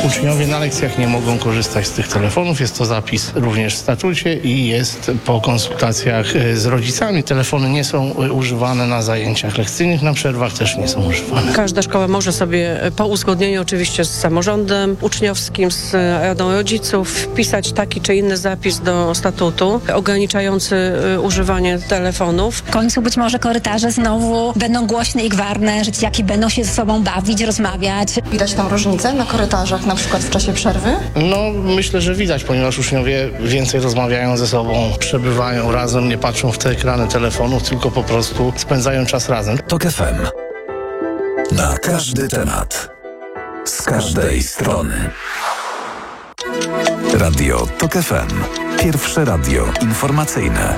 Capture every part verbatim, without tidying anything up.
Uczniowie na lekcjach nie mogą korzystać z tych telefonów. Jest to zapis również w statucie i jest po konsultacjach z rodzicami. Telefony nie są używane na zajęciach lekcyjnych, na przerwach też nie są używane. Każda szkoła może sobie po uzgodnieniu oczywiście z samorządem uczniowskim, z radą rodziców wpisać taki czy inny zapis do statutu ograniczający używanie telefonów. W końcu być może korytarze znowu będą głośne i gwarne, że dzieciaki będą się ze sobą bawić, rozmawiać. Widać tam różnicę na korytarzach, na przykład w czasie przerwy? No myślę, że widać, ponieważ uczniowie więcej rozmawiają ze sobą, przebywają razem, nie patrzą w te ekrany telefonów, tylko po prostu spędzają czas razem. Tok F M. Na każdy temat. Z każdej strony. Radio Tok F M. Pierwsze radio informacyjne.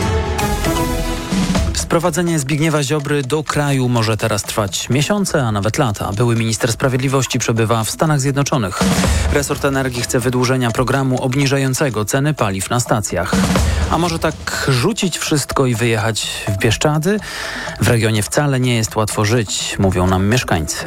Sprowadzenie Zbigniewa Ziobry do kraju może teraz trwać miesiące, a nawet lata. Były minister sprawiedliwości przebywa w Stanach Zjednoczonych. Resort Energii chce wydłużenia programu obniżającego ceny paliw na stacjach. A może tak rzucić wszystko i wyjechać w Bieszczady? W regionie wcale nie jest łatwo żyć, mówią nam mieszkańcy.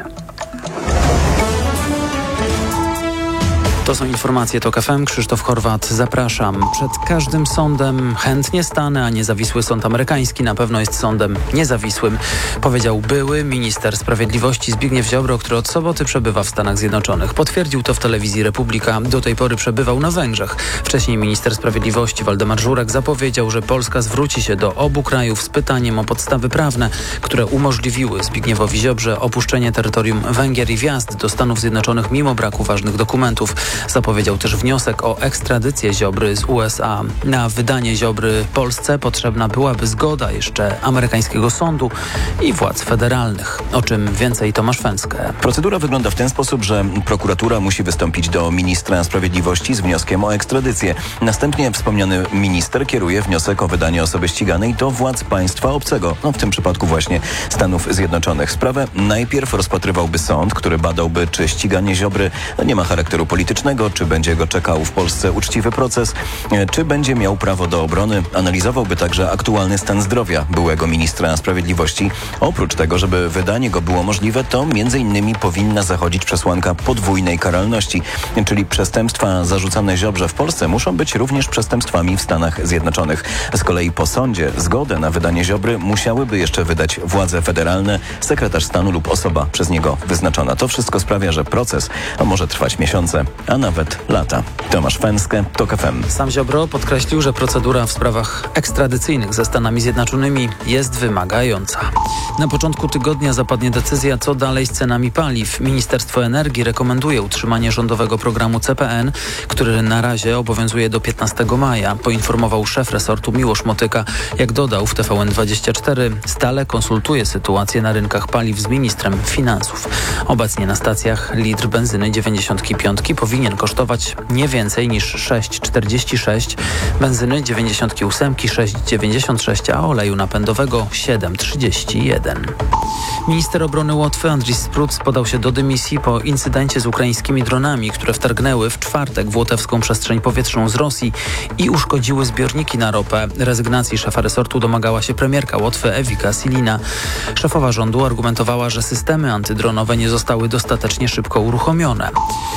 To są informacje Tok F M. Krzysztof Horwat, zapraszam. Przed każdym sądem chętnie stanę, a niezawisły sąd amerykański na pewno jest sądem niezawisłym, powiedział były minister sprawiedliwości Zbigniew Ziobro, który od soboty przebywa w Stanach Zjednoczonych. Potwierdził to w telewizji Republika. Do tej pory przebywał na Węgrzech. Wcześniej minister sprawiedliwości Waldemar Żurek zapowiedział, że Polska zwróci się do obu krajów z pytaniem o podstawy prawne, które umożliwiły Zbigniewowi Ziobrze opuszczenie terytorium Węgier i wjazd do Stanów Zjednoczonych mimo braku ważnych dokumentów. Zapowiedział też wniosek o ekstradycję Ziobry z U S A. Na wydanie Ziobry Polsce potrzebna byłaby zgoda jeszcze amerykańskiego sądu i władz federalnych. O czym więcej Tomasz Fęskę. Procedura wygląda w ten sposób, że prokuratura musi wystąpić do ministra sprawiedliwości z wnioskiem o ekstradycję. Następnie wspomniany minister kieruje wniosek o wydanie osoby ściganej do władz państwa obcego, no w tym przypadku właśnie Stanów Zjednoczonych. Sprawę najpierw rozpatrywałby sąd, który badałby, czy ściganie Ziobry nie ma charakteru politycznego, czy będzie go czekał w Polsce uczciwy proces, czy będzie miał prawo do obrony. Analizowałby także aktualny stan zdrowia byłego ministra sprawiedliwości. Oprócz tego, żeby wydanie go było możliwe, to między innymi powinna zachodzić przesłanka podwójnej karalności, czyli przestępstwa zarzucane Ziobrze w Polsce muszą być również przestępstwami w Stanach Zjednoczonych. Z kolei po sądzie zgodę na wydanie Ziobry musiałyby jeszcze wydać władze federalne, sekretarz stanu lub osoba przez niego wyznaczona. To wszystko sprawia, że proces może trwać miesiące, a nawet lata. Tomasz Fęskę, Tok F M. Sam Ziobro podkreślił, że procedura w sprawach ekstradycyjnych ze Stanami Zjednoczonymi jest wymagająca. Na początku tygodnia zapadnie decyzja, co dalej z cenami paliw. Ministerstwo Energii rekomenduje utrzymanie rządowego programu C P N, który na razie obowiązuje do piętnastego maja, poinformował szef resortu Miłosz Motyka. Jak dodał w T V N dwadzieścia cztery, stale konsultuje sytuację na rynkach paliw z ministrem finansów. Obecnie na stacjach litr benzyny dziewięćdziesiąt pięć powinien kosztować nie więcej niż sześć czterdzieści sześć, benzyny dziewięćdziesiąt osiem sześć dziewięćdziesiąt sześć, a oleju napędowego siedem trzydzieści jeden. Minister obrony Łotwy Andris Spruc podał się do dymisji po incydencie z ukraińskimi dronami, które wtargnęły w czwartek w łotewską przestrzeń powietrzną z Rosji i uszkodziły zbiorniki na ropę. Rezygnacji szefa resortu domagała się premierka Łotwy Ewika Silina. Szefowa rządu argumentowała, że systemy antydronowe nie zostały dostatecznie szybko uruchomione.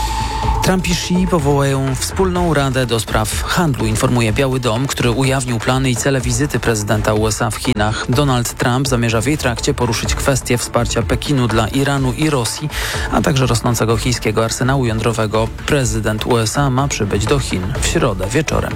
Trump i Xi powołają wspólną radę do spraw handlu, informuje Biały Dom, który ujawnił plany i cele wizyty prezydenta U S A w Chinach. Donald Trump zamierza w jej trakcie poruszyć kwestię wsparcia Pekinu dla Iranu i Rosji, a także rosnącego chińskiego arsenału jądrowego. Prezydent U S A ma przybyć do Chin w środę wieczorem.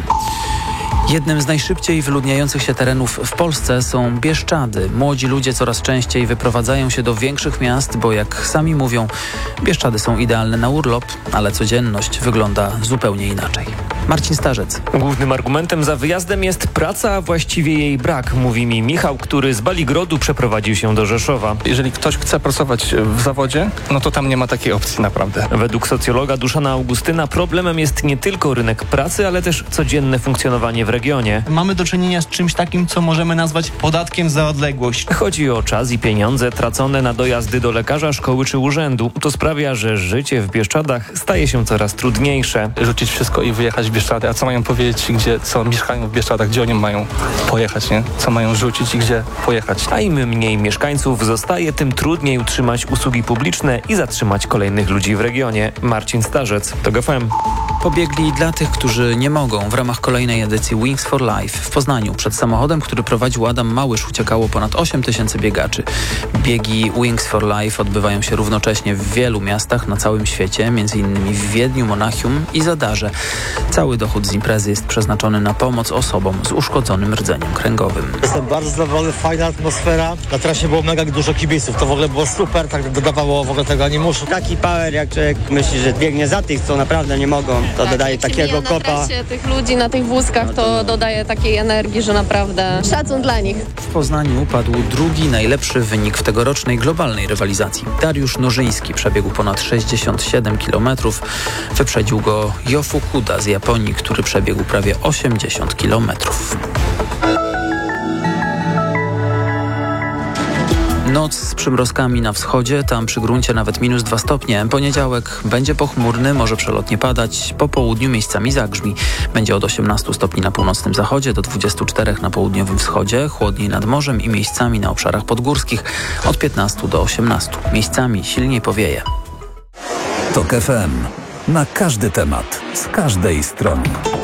Jednym z najszybciej wyludniających się terenów w Polsce są Bieszczady. Młodzi ludzie coraz częściej wyprowadzają się do większych miast, bo jak sami mówią, Bieszczady są idealne na urlop, ale codzienność wygląda zupełnie inaczej. Marcin Starzec. Głównym argumentem za wyjazdem jest praca, a właściwie jej brak, mówi mi Michał, który z Baligrodu przeprowadził się do Rzeszowa. Jeżeli ktoś chce pracować w zawodzie, no to tam nie ma takiej opcji naprawdę. Według socjologa Duszana Augustyna problemem jest nie tylko rynek pracy, ale też codzienne funkcjonowanie w regionie. Mamy do czynienia z czymś takim, co możemy nazwać podatkiem za odległość. Chodzi o czas i pieniądze tracone na dojazdy do lekarza, szkoły czy urzędu. To sprawia, sprawia, że życie w Bieszczadach staje się coraz trudniejsze. Rzucić wszystko i wyjechać w Bieszczady. A co mają powiedzieć, gdzie, co mieszkają w Bieszczadach, gdzie oni mają pojechać, nie? Co mają rzucić i gdzie pojechać. A im mniej mieszkańców zostaje, tym trudniej utrzymać usługi publiczne i zatrzymać kolejnych ludzi w regionie. Marcin Starzec, T O G F M. Pobiegli dla tych, którzy nie mogą. W ramach kolejnej edycji Wings for Life w Poznaniu przed samochodem, który prowadził Adam Małysz, uciekało ponad osiem tysięcy biegaczy. Biegi Wings for Life odbywają się równocześnie w wielu miastach na całym świecie, m.in. w Wiedniu, Monachium i Zadarze. Cały dochód z imprezy jest przeznaczony na pomoc osobom z uszkodzonym rdzeniem kręgowym. Jestem bardzo zadowolony, fajna atmosfera. Na trasie było mega dużo kibiców, to w ogóle było super, tak dodawało w ogóle tego animuszu. Taki power, jak człowiek myśli, że biegnie za tych, co naprawdę nie mogą, to tak, dodaje takiego kopa. Na trasie tych ludzi na tych wózkach to dodaje takiej energii, że naprawdę szacun dla nich. W Poznaniu padł drugi najlepszy wynik w tegorocznej globalnej rywalizacji. Dariusz Nożyński przebiegł ponad sześćdziesiąt siedem kilometrów. Wyprzedził go Jo Fukuda z Japonii, który przebiegł prawie osiemdziesiąt kilometrów. Noc z przymrozkami na wschodzie, tam przy gruncie nawet minus dwa stopnie. Poniedziałek będzie pochmurny, może przelotnie padać. Po południu miejscami zagrzmi. Będzie od osiemnastu stopni na północnym zachodzie do dwudziestu czterech na południowym wschodzie, chłodniej nad morzem i miejscami na obszarach podgórskich od piętnastu do osiemnastu. Miejscami silniej powieje. T O K F M. Na każdy temat, z każdej strony.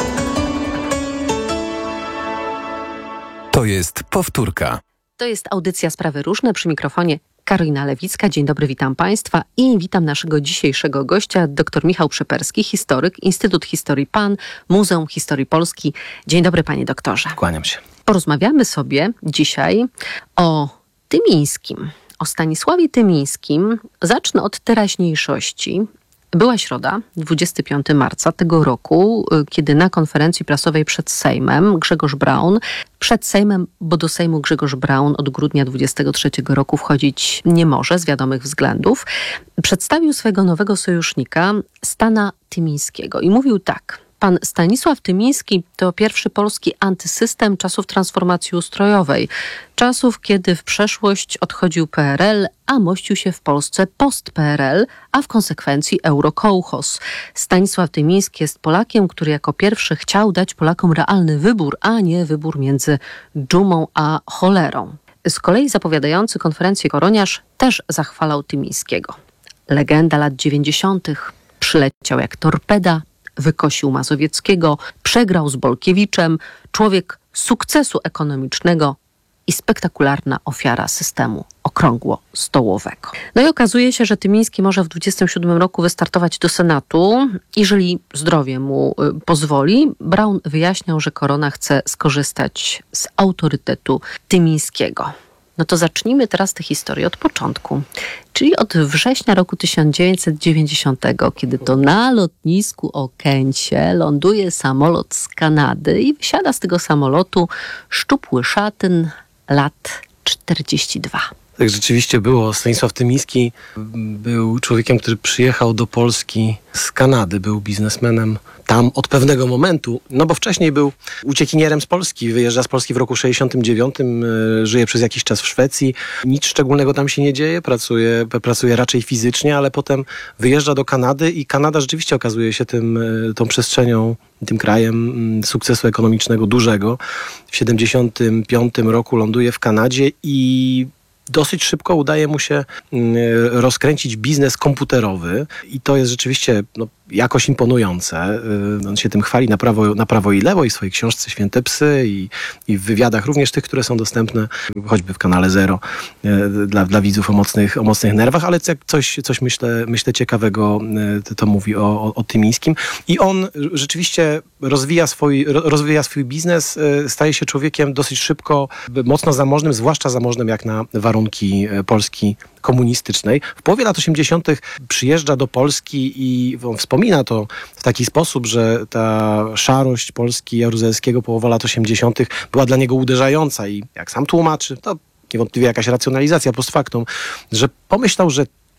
To jest powtórka. To jest audycja Sprawy Różne, przy mikrofonie Karolina Lewicka. Dzień dobry, witam Państwa i witam naszego dzisiejszego gościa, dr Michał Przeperski, historyk, Instytut Historii P A N, Muzeum Historii Polski. Dzień dobry, panie doktorze. Kłaniam się. Porozmawiamy sobie dzisiaj o Tymińskim, o Stanisławie Tymińskim. Zacznę od teraźniejszości. Była środa, dwudziestego piątego marca tego roku, kiedy na konferencji prasowej przed Sejmem Grzegorz Braun, przed Sejmem, bo do Sejmu Grzegorz Braun od grudnia dwudziestego trzeciego roku wchodzić nie może z wiadomych względów, przedstawił swojego nowego sojusznika, Stana Tymińskiego i mówił tak: pan Stanisław Tymiński to pierwszy polski antysystem czasów transformacji ustrojowej, czasów, kiedy w przeszłość odchodził P R L, a mościł się w Polsce post-P R L, a w konsekwencji Eurokołchoz. Stanisław Tymiński jest Polakiem, który jako pierwszy chciał dać Polakom realny wybór, a nie wybór między dżumą a cholerą. Z kolei zapowiadający konferencję Koroniarz też zachwalał Tymińskiego. Legenda lat dziewięćdziesiątych. Przyleciał jak torpeda, wykosił Mazowieckiego, przegrał z Bolkiewiczem, człowiek sukcesu ekonomicznego i spektakularna ofiara systemu okrągło-stołowego. No i okazuje się, że Tymiński może w dwudziestym siódmym roku wystartować do Senatu, jeżeli zdrowie mu y, pozwoli. Braun wyjaśniał, że Korona chce skorzystać z autorytetu Tymińskiego. No to zacznijmy teraz tę historię od początku, czyli od września roku tysiąc dziewięćset dziewięćdziesiątego, kiedy to na lotnisku Okęcie ląduje samolot z Kanady i wysiada z tego samolotu szczupły szatyn, lat czterdzieści dwa. Tak rzeczywiście było. Stanisław Tymiński był człowiekiem, który przyjechał do Polski z Kanady. Był biznesmenem tam od pewnego momentu, no bo wcześniej był uciekinierem z Polski. Wyjeżdża z Polski w roku sześćdziesiątym dziewiątym, żyje przez jakiś czas w Szwecji. Nic szczególnego tam się nie dzieje, pracuje, pracuje raczej fizycznie, ale potem wyjeżdża do Kanady i Kanada rzeczywiście okazuje się tym, tą przestrzenią, tym krajem sukcesu ekonomicznego dużego. W siedemdziesiątym piątym roku ląduje w Kanadzie i dosyć szybko udaje mu się rozkręcić biznes komputerowy i to jest rzeczywiście no, jakoś imponujące. On się tym chwali na prawo, na prawo i lewo i w swojej książce Święte Psy i, i w wywiadach również tych, które są dostępne choćby w kanale Zero dla, dla widzów o mocnych, o mocnych nerwach, ale coś, coś myślę, myślę ciekawego to, to mówi o, o, o Tymińskim. I on rzeczywiście rozwija swój, rozwija swój biznes, staje się człowiekiem dosyć szybko, mocno zamożnym, zwłaszcza zamożnym jak na warunki Polski komunistycznej. W połowie lat osiemdziesiątych przyjeżdża do Polski i wspomina to w taki sposób, że ta szarość Polski jaruzelskiego połowa lat osiemdziesiątych była dla niego uderzająca i jak sam tłumaczy, to niewątpliwie jakaś racjonalizacja post factum, że pomyślał, że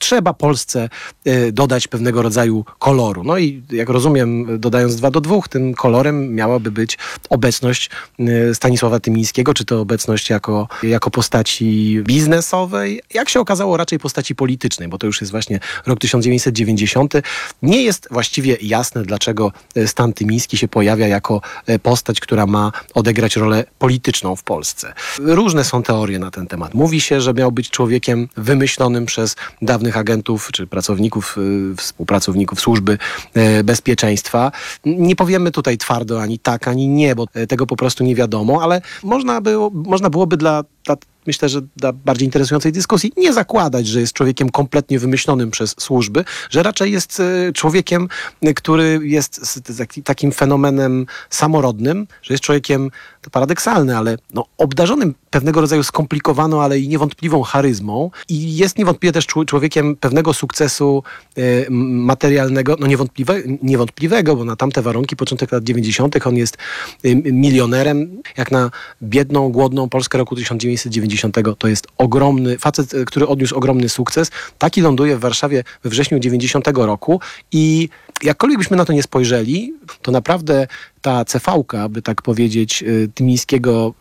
trzeba Polsce y, dodać pewnego rodzaju koloru. No i jak rozumiem, dodając dwa do dwóch, tym kolorem miałaby być obecność y, Stanisława Tymińskiego, czy to obecność jako, jako postaci biznesowej, jak się okazało raczej postaci politycznej, bo to już jest właśnie rok tysiąc dziewięćset dziewięćdziesiąty. Nie jest właściwie jasne, dlaczego Stan Tymiński się pojawia jako postać, która ma odegrać rolę polityczną w Polsce. Różne są teorie na ten temat. Mówi się, że miał być człowiekiem wymyślonym przez dawnych agentów czy pracowników, współpracowników służby bezpieczeństwa. Nie powiemy tutaj twardo ani tak, ani nie, bo tego po prostu nie wiadomo, ale można, było, można byłoby dla, dla myślę, że dla bardziej interesującej dyskusji nie zakładać, że jest człowiekiem kompletnie wymyślonym przez służby, że raczej jest człowiekiem, który jest takim fenomenem samorodnym, że jest człowiekiem, to paradoksalne, ale no, obdarzonym pewnego rodzaju skomplikowaną, ale i niewątpliwą charyzmą i jest niewątpliwie też człowiekiem pewnego sukcesu y, materialnego, no niewątpliwe, niewątpliwego, bo na tamte warunki, początek lat dziewięćdziesiątych on jest y, milionerem, jak na biedną, głodną Polskę roku tysiąc dziewięćset dziewięćdziesiątego to jest ogromny facet, który odniósł ogromny sukces. Taki ląduje w Warszawie we wrześniu dziewięćdziesiątego roku i jakkolwiek byśmy na to nie spojrzeli, to naprawdę ta cefałka, by tak powiedzieć, Tymińskiego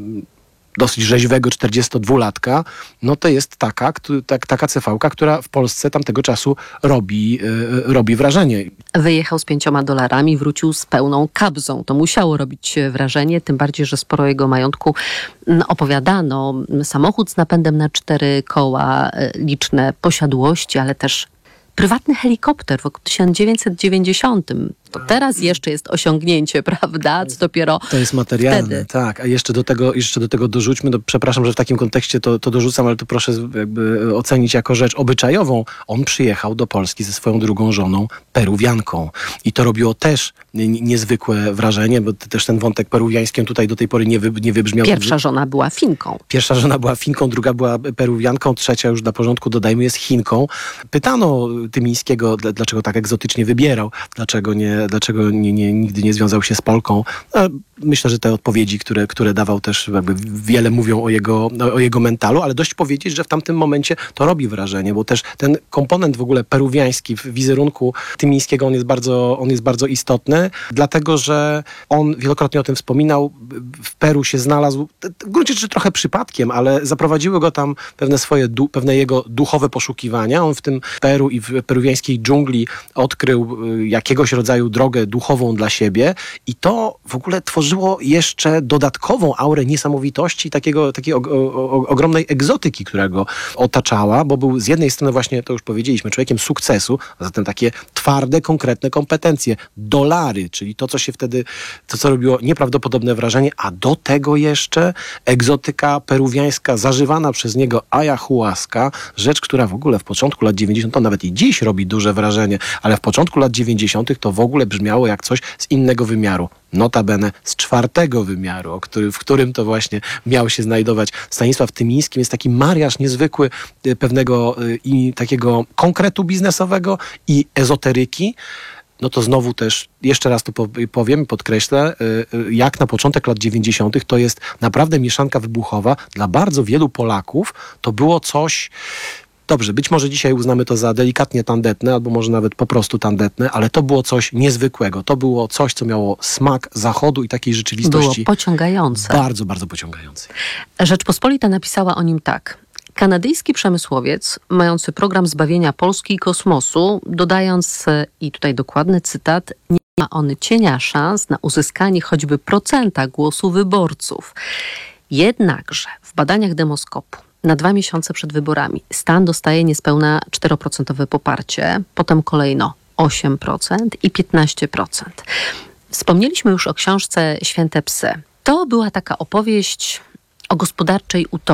dosyć rzeźwego czterdziestodwulatka, no to jest taka, tak, taka cefałka, która w Polsce tamtego czasu robi, robi wrażenie. Wyjechał z pięcioma dolarami, wrócił z pełną kabzą. To musiało robić wrażenie, tym bardziej, że sporo jego majątku opowiadano. Samochód z napędem na cztery koła, liczne posiadłości, ale też prywatny helikopter w roku tysiąc dziewięćset dziewięćdziesiątym. To teraz jeszcze jest osiągnięcie, prawda? Co dopiero To jest materialne, wtedy. tak. A jeszcze do tego, jeszcze do tego dorzućmy, no, przepraszam, że w takim kontekście to, to dorzucam, ale to proszę jakby ocenić jako rzecz obyczajową. On przyjechał do Polski ze swoją drugą żoną, Peruwianką. I to robiło też niezwykłe wrażenie, bo też ten wątek peruwiański tutaj do tej pory nie, wy, nie wybrzmiał. Pierwsza żona była Finką. Pierwsza żona była Finką, druga była Peruwianką, trzecia już dla porządku dodajmy jest Chinką. Pytano Tymińskiego, dlaczego tak egzotycznie wybierał, dlaczego nie dlaczego nie, nie, nigdy nie związał się z Polką. Myślę, że te odpowiedzi, które, które dawał też jakby wiele mówią o jego, o jego mentalu, ale dość powiedzieć, że w tamtym momencie to robi wrażenie, bo też ten komponent w ogóle peruwiański w wizerunku Tymińskiego, on jest bardzo, on jest bardzo istotny, dlatego, że on wielokrotnie o tym wspominał, w Peru się znalazł, w gruncie rzeczy trochę przypadkiem, ale zaprowadziły go tam pewne swoje, pewne jego duchowe poszukiwania. On w tym Peru i w peruwiańskiej dżungli odkrył jakiegoś rodzaju drogę duchową dla siebie i to w ogóle tworzyło jeszcze dodatkową aurę niesamowitości, takiego, takiej o, o, ogromnej egzotyki, która go otaczała, bo był z jednej strony właśnie, to już powiedzieliśmy, człowiekiem sukcesu, a zatem takie twarde, konkretne kompetencje, dolary, czyli to, co się wtedy, to, co robiło nieprawdopodobne wrażenie, a do tego jeszcze egzotyka peruwiańska, zażywana przez niego ayahuasca, rzecz, która w ogóle w początku lat dziewięćdziesiątych, nawet i dziś robi duże wrażenie, ale w początku lat dziewięćdziesiątych to w ogóle brzmiało jak coś z innego wymiaru. Notabene z czwartego wymiaru, o który, w którym to właśnie miał się znajdować Stanisław Tymiński. Jest taki mariaż niezwykły pewnego i takiego konkretu biznesowego i ezoteryki. No to znowu też, jeszcze raz to powiem, podkreślę, jak na początek lat dziewięćdziesiątych to jest naprawdę mieszanka wybuchowa. Dla bardzo wielu Polaków to było coś... Dobrze, być może dzisiaj uznamy to za delikatnie tandetne, albo może nawet po prostu tandetne, ale to było coś niezwykłego. To było coś, co miało smak Zachodu i takiej rzeczywistości. Było pociągające. Bardzo, bardzo pociągające. Rzeczpospolita napisała o nim tak. Kanadyjski przemysłowiec, mający program zbawienia Polski i kosmosu, dodając, i tutaj dokładny cytat, nie ma on cienia szans na uzyskanie choćby procenta głosu wyborców. Jednakże w badaniach Demoskopu na dwa miesiące przed wyborami Stan dostaje niespełna cztery procent poparcie, potem kolejno osiem procent i piętnaście procent. Wspomnieliśmy już o książce Święte psy. To była taka opowieść o gospodarczej utopii.